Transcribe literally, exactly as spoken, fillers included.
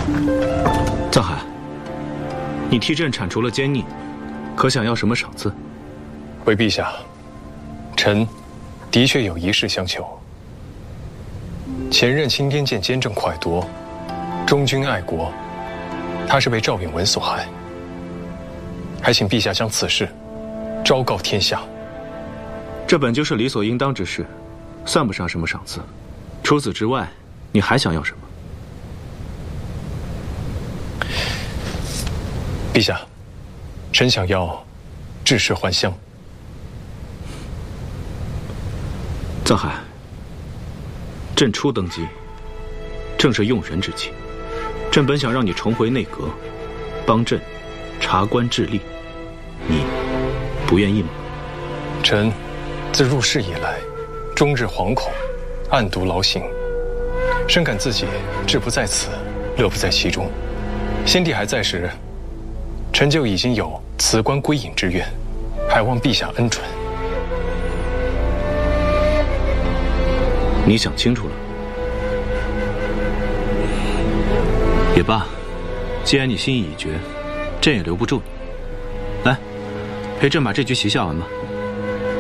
藏海，你替朕铲除了奸佞，可想要什么赏赐？ 回陛下，臣的确有一事相求。前任青天剑监正蒯夺，忠君爱国，他是被赵允文所害，还请陛下将此事昭告天下。 这本就是理所应当之事，算不上什么赏赐。除此之外，你还想要什么？ 陛下，臣想要致仕还乡。 藏海，朕初登基，正是用人之际，朕本想让你重回内阁，帮朕察官治吏，你不愿意吗？ 臣自入仕以来，终日惶恐，暗度劳形，深感自己志不在此，乐不在其中。先帝还在时，臣就已经有辞官归隐之愿，还望陛下恩准。 你想清楚了？也罢，既然你心意已决，朕也留不住你。来，陪朕把这局棋下完吧。